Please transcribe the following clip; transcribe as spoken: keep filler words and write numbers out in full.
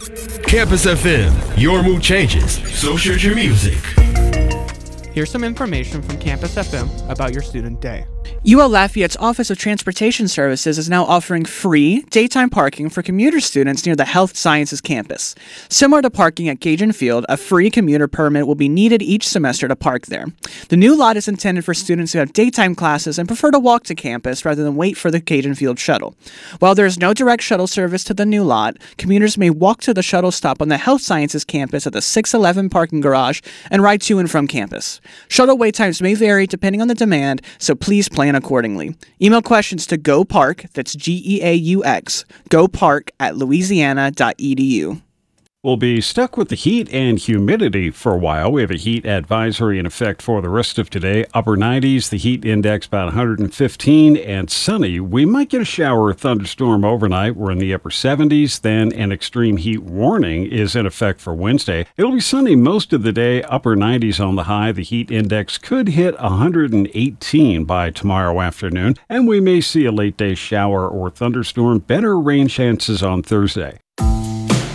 Campus F M, your mood changes, so should your music. Here's some information from Campus F M about your student day. U L Lafayette's Office of Transportation Services is now offering free daytime parking for commuter students near the Health Sciences campus. Similar to parking at Cajun Field, a free commuter permit will be needed each semester to park there. The new lot is intended for students who have daytime classes and prefer to walk to campus rather than wait for the Cajun Field shuttle. While there is no direct shuttle service to the new lot, commuters may walk to the shuttle stop on the Health Sciences campus at the six eleven parking garage and ride to and from campus. Shuttle wait times may vary depending on the demand, so please plan accordingly. Email questions to GoPark, that's G E A U X, GoPark at louisiana dot e d u. We'll be stuck with the heat and humidity for a while. We have a heat advisory in effect for the rest of today. Upper nineties, the heat index about one hundred fifteen, and sunny. We might get a shower or thunderstorm overnight. We're in the upper seventies. Then an extreme heat warning is in effect for Wednesday. It'll be sunny most of the day, upper nineties on the high. The heat index could hit one hundred eighteen by tomorrow afternoon, and we may see a late day shower or thunderstorm. Better rain chances on Thursday.